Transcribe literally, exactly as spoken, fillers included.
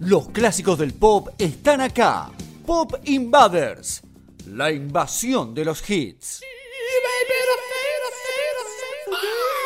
Los clásicos del pop están acá. Pop Invaders. La invasión de los hits. You made me to feel, to feel, to feel.